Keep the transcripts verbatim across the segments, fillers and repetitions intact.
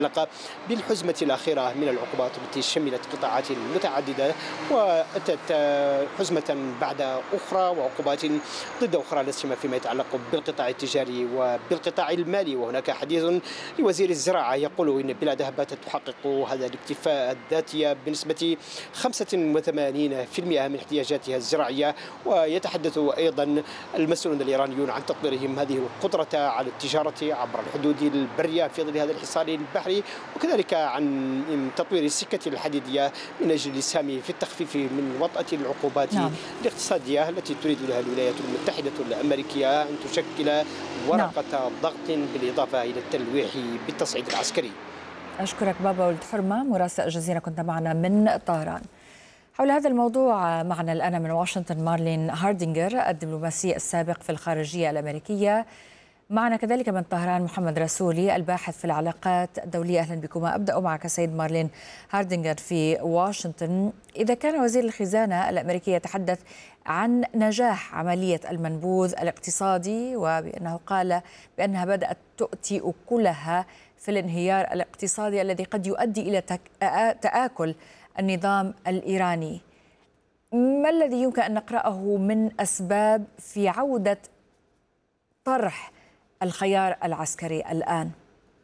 المتعلقة بالحزمة الأخيرة من العقوبات التي شملت قطاعات متعددة، وأتت حزمة بعد أخرى وعقوبات ضد أخرى، لا سيما فيما يتعلق بالقطاع التجاري وبالقطاع المالي. وهناك حديث لوزير الزراعة يقول إن بلاده باتت تحقق هذا الاكتفاء الذاتي بنسبة خمسة وثمانين بالمئة من احتياجاتها الزراعية. ويتحدث أيضا المسؤولون الإيرانيون عن تطويرهم هذه القدرة على التجارة عبر الحدود البرية في ظل هذا الحصار البحري، وكذلك عن تطوير السكة الحديدية من أجل الإسهام في التخفيف من وطأة العقوبات نعم. الاقتصادية التي تريد لها الولايات المتحدة الأمريكية أن تشكل ورقة نعم. ضغط بالإضافة إلى التلويح بالتصعيد العسكري. أشكرك بابا ولد حرمة، مراسل الجزيرة، كنت معنا من طهران. حول هذا الموضوع معنا الآن من واشنطن مارلين هاردينغر، الدبلوماسي السابق في الخارجية الأمريكية. معنا كذلك من طهران محمد رسولي، الباحث في العلاقات الدولية. أهلا بكما. أبدأ معك سيد مارلين هاردينغر في واشنطن. إذا كان وزير الخزانة الأمريكي يتحدث عن نجاح عملية المنبوذ الاقتصادي وبأنه قال بأنها بدأت تؤتي أكلها في الانهيار الاقتصادي الذي قد يؤدي إلى تآكل النظام الإيراني، ما الذي يمكن أن نقرأه من أسباب في عودة طرح الخيار العسكري الآن؟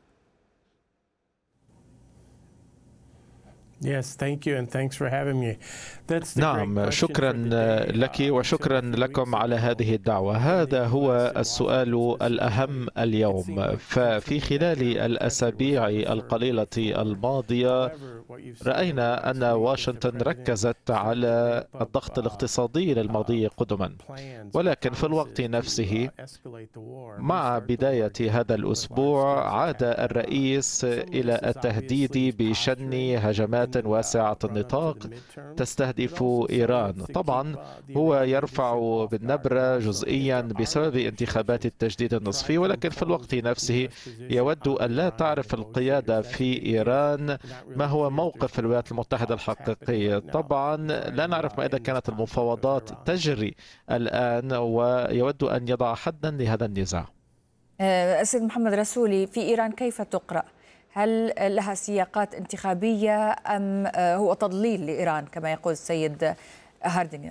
نعم، شكرا لك وشكرا لكم على هذه الدعوة. هذا هو السؤال الأهم اليوم. ففي خلال الأسابيع القليلة الماضية رأينا أن واشنطن ركزت على الضغط الاقتصادي للماضي قدما، ولكن في الوقت نفسه مع بداية هذا الأسبوع عاد الرئيس إلى التهديد بشن هجمات واسعة النطاق تستهدف إيران. طبعا هو يرفع بالنبرة جزئيا بسبب انتخابات التجديد النصفي، ولكن في الوقت نفسه يود أن لا تعرف القيادة في إيران ما هو موقف الولايات المتحدة الحقيقي. طبعا لا نعرف ما إذا كانت المفاوضات تجري الآن، ويود أن يضع حدا لهذا النزاع. سيد محمد رسولي، في إيران كيف تقرأ؟ هل لها سياقات انتخابية أم هو تضليل لإيران كما يقول السيد هاردينغر؟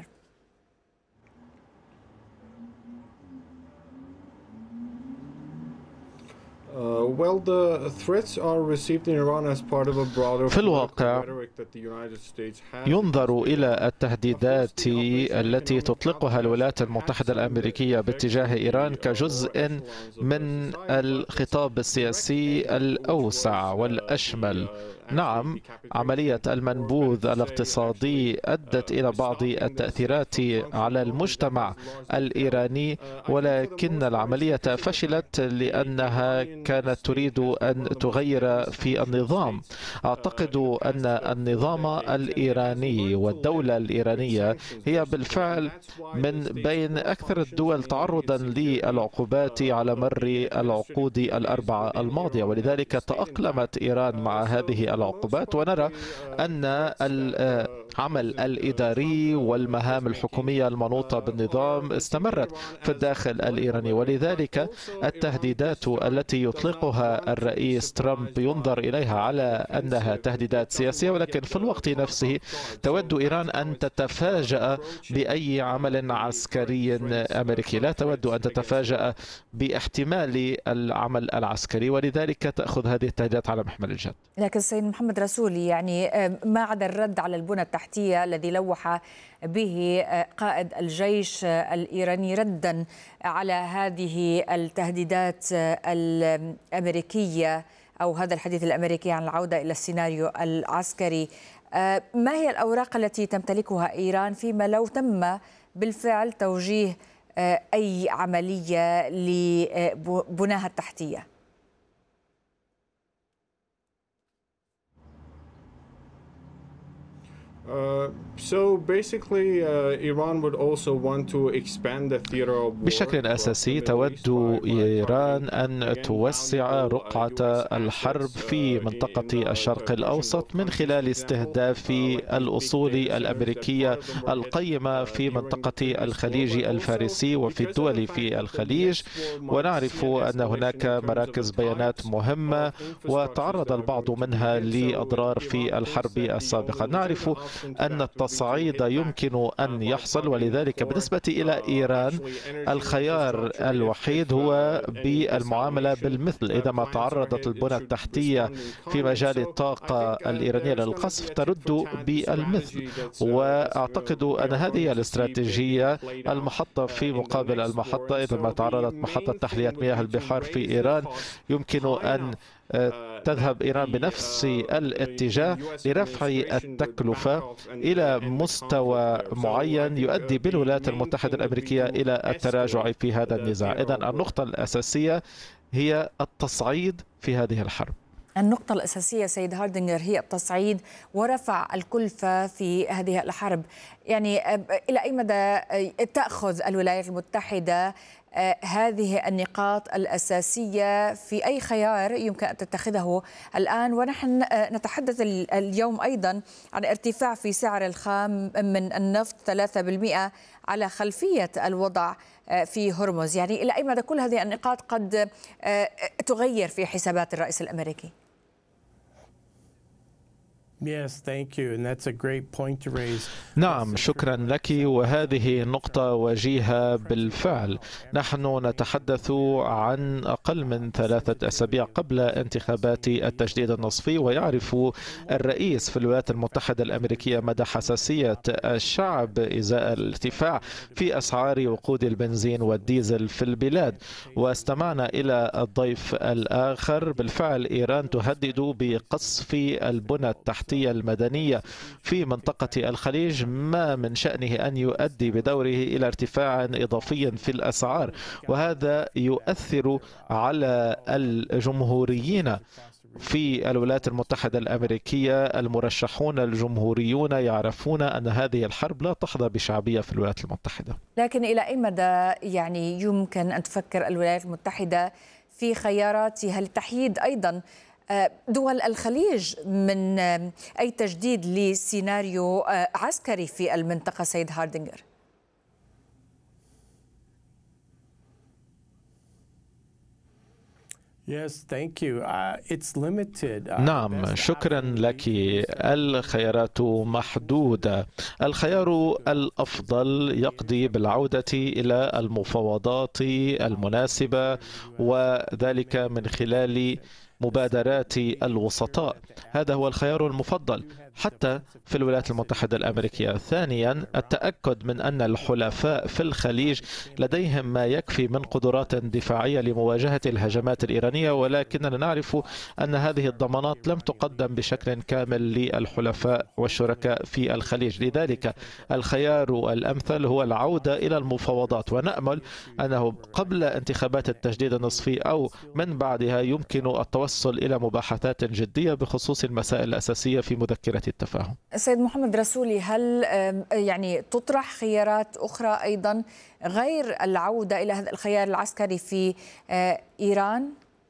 في الواقع ينظر إلى التهديدات التي تطلقها الولايات المتحدة الأمريكية باتجاه إيران كجزء من الخطاب السياسي الأوسع والأشمل. نعم، عملية المنبوذ الاقتصادي أدت إلى بعض التأثيرات على المجتمع الإيراني، ولكن العملية فشلت لأنها كانت تريد أن تغير في النظام. أعتقد أن النظام الإيراني والدولة الإيرانية هي بالفعل من بين أكثر الدول تعرضا للعقوبات على مر العقود الأربعة الماضية، ولذلك تأقلمت إيران مع هذه العقوبات. ونرى أن العمل الإداري والمهام الحكومية المنوطة بالنظام استمرت في الداخل الإيراني، ولذلك التهديدات التي يطلقها الرئيس ترامب ينظر إليها على أنها تهديدات سياسية، ولكن في الوقت نفسه تود إيران أن تتفاجأ بأي عمل عسكري أمريكي، لا تود أن تتفاجأ باحتمال العمل العسكري، ولذلك تأخذ هذه التهديدات على محمل الجد. لكن سيد محمد رسولي، يعني ما عدا الرد على البنى التحتية الذي لوح به قائد الجيش الإيراني ردا على هذه التهديدات الأمريكية أو هذا الحديث الأمريكي عن العودة إلى السيناريو العسكري، ما هي الأوراق التي تمتلكها إيران فيما لو تم بالفعل توجيه أي عملية لبناها التحتية؟ بشكل أساسي تود إيران أن توسع رقعة الحرب في منطقة الشرق الأوسط من خلال استهداف الأصول الأمريكية القيمة في منطقة الخليج الفارسي وفي الدول في الخليج. ونعرف أن هناك مراكز بيانات مهمة وتعرض البعض منها لأضرار في الحرب السابقة. نعرف أن التصعيد يمكن أن يحصل، ولذلك بالنسبة إلى إيران الخيار الوحيد هو بالمعاملة بالمثل. إذا ما تعرضت البنى التحتية في مجال الطاقة الإيرانية للقصف ترد بالمثل، وأعتقد أن هذه الاستراتيجية المحطة في مقابل المحطة. إذا ما تعرضت محطة تحلية مياه البحار في إيران يمكن أن تذهب إيران بنفس الاتجاه لرفع التكلفة إلى مستوى معين يؤدي بالولايات المتحدة الأمريكية إلى التراجع في هذا النزاع. إذن النقطة الأساسية هي التصعيد في هذه الحرب. النقطة الأساسية سيد هاردينغر هي التصعيد ورفع الكلفة في هذه الحرب. يعني إلى أي مدى تأخذ الولايات المتحدة هذه النقاط الأساسية في أي خيار يمكن أن تتخذه الآن، ونحن نتحدث اليوم أيضا عن ارتفاع في سعر الخام من النفط ثلاثة بالمئة على خلفية الوضع في هرمز. يعني إلى أي مدى كل هذه النقاط قد تغير في حسابات الرئيس الأمريكي؟ نعم، شكرا لك، وهذه نقطة وجيهة بالفعل. نحن نتحدث عن أقل من ثلاثة أسابيع قبل انتخابات التجديد النصفي، ويعرف الرئيس في الولايات المتحدة الأمريكية مدى حساسية الشعب إزاء الارتفاع في أسعار وقود البنزين والديزل في البلاد. واستمعنا إلى الضيف الآخر، بالفعل إيران تهدد بقصف البنى التحتية المدنية في منطقة الخليج، ما من شأنه أن يؤدي بدوره إلى ارتفاع إضافي في الأسعار، وهذا يؤثر على الجمهوريين في الولايات المتحدة الأمريكية. المرشحون الجمهوريون يعرفون أن هذه الحرب لا تحظى بشعبية في الولايات المتحدة. لكن إلى أي مدى يعني يمكن أن تفكر الولايات المتحدة في خياراتها لتحييد أيضا دول الخليج من أي تجديد لسيناريو عسكري في المنطقة سيد هاردينغر؟ نعم، شكرا لك. الخيارات محدودة. الخيار الأفضل يقضي بالعودة إلى المفاوضات المناسبة، وذلك من خلال مبادرات الوسطاء. هذا هو الخيار المفضل حتى في الولايات المتحدة الأمريكية. ثانيا، التأكد من أن الحلفاء في الخليج لديهم ما يكفي من قدرات دفاعية لمواجهة الهجمات الإيرانية، ولكننا نعرف أن هذه الضمانات لم تقدم بشكل كامل للحلفاء والشركاء في الخليج. لذلك الخيار الأمثل هو العودة إلى المفاوضات، ونأمل أنه قبل انتخابات التجديد النصفي أو من بعدها يمكن التوصل إلى مباحثات جدية بخصوص المسائل الأساسية في مذكرة التفاهم. سيد محمد رسولي، هل يعني تطرح خيارات أخرى أيضا غير العودة إلى هذا الخيار العسكري في إيران؟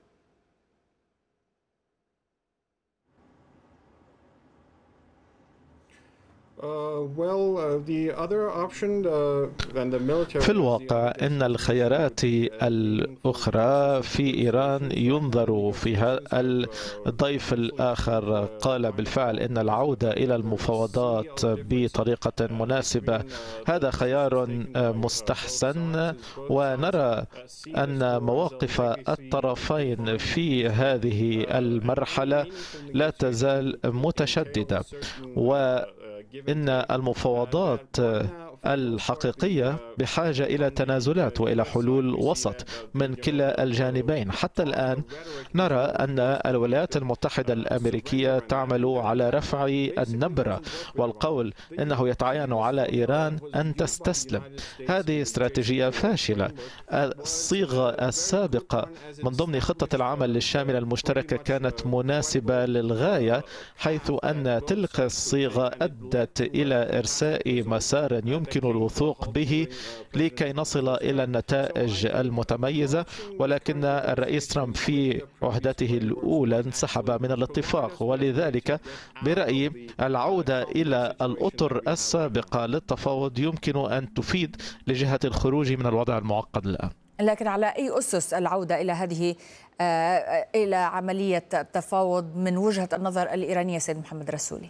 في الواقع إن الخيارات الأخرى في إيران ينظر فيها. الضيف الآخر قال بالفعل إن العودة إلى المفاوضات بطريقة مناسبة هذا خيار مستحسن، ونرى أن مواقف الطرفين في هذه المرحلة لا تزال متشددة، و إن المفاوضات الحقيقية بحاجة إلى تنازلات وإلى حلول وسط من كلا الجانبين. حتى الآن نرى أن الولايات المتحدة الأمريكية تعمل على رفع النبرة والقول إنه يتعين على إيران أن تستسلم. هذه استراتيجية فاشلة. الصيغة السابقة من ضمن خطة العمل الشاملة المشتركة كانت مناسبة للغاية، حيث أن تلك الصيغة أدت إلى إرساء مسار يمكن الوثوق به لكي نصل إلى النتائج المتميزة، ولكن الرئيس ترامب في عهدته الأولى انسحب من الاتفاق. ولذلك برأيي العودة إلى الأطر السابقة للتفاوض يمكن أن تفيد لجهة الخروج من الوضع المعقد الآن. لكن على أي أسس العودة إلى هذه إلى عملية تفاوض من وجهة النظر الإيرانية سيد محمد رسولي؟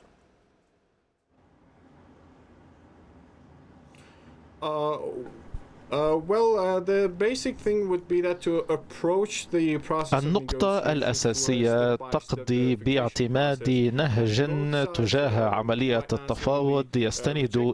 Uh, uh, well, uh, the basic thing would be that to approach the process. النقطة الأساسية تقضي باعتماد نهج تجاه عملية التفاوض يستند